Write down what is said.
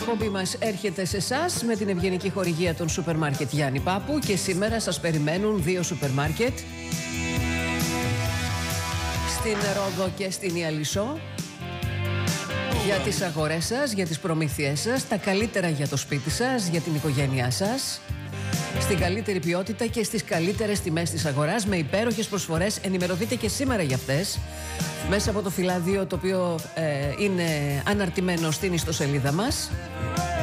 εκπομπή μας έρχεται σε εσάς με την ευγενική χορηγία των σούπερ μάρκετ Γιάννη Πάπου και σήμερα σας περιμένουν δύο σούπερ μάρκετ στην Ρόδο και στην Ιαλισσό για τις αγορές σας, για τις προμήθειές σας, τα καλύτερα για το σπίτι σας, για την οικογένειά σας, στην καλύτερη ποιότητα και στις καλύτερες τιμές της αγοράς με υπέροχες προσφορές. Ενημερωθείτε και σήμερα για αυτές μέσα από το φυλάδιο το οποίο είναι αναρτημένο στην ιστοσελίδα μας.